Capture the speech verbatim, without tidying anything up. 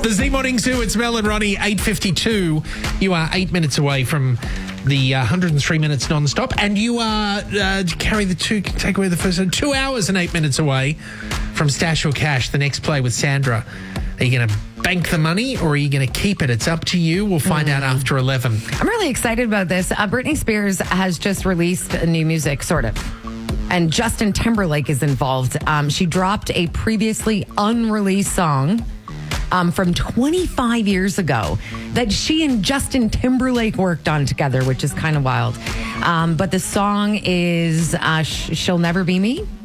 The Z Morning Zoo, it's Mel and Ronnie, eight fifty-two. You are eight minutes away from the uh, one hundred three minutes non-stop, and you are, uh, carry the two, take away the first, two hours and eight minutes away from Stash or Cash, the next play with Sandra. Are you going to bank the money or are you going to keep it? It's up to you. We'll find mm. out after eleven. I'm really excited about this. Uh, Britney Spears has just released a new music, sort of. And Justin Timberlake is involved. Um, she dropped a previously unreleased song um, from twenty-five years ago that she and Justin Timberlake worked on together, which is kind of wild. Um, but the song is uh, Sh- She'll Never Be Me.